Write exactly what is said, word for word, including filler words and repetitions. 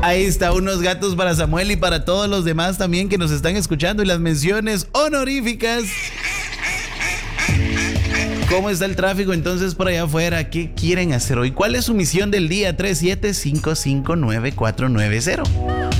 Ahí está, unos gatos para Samuel y para todos los demás también que nos están escuchando, y las menciones honoríficas. ¿Cómo está el tráfico entonces por allá afuera? ¿Qué quieren hacer hoy? ¿Cuál es su misión del día? tres siete cinco cinco nueve cuatro nueve cero.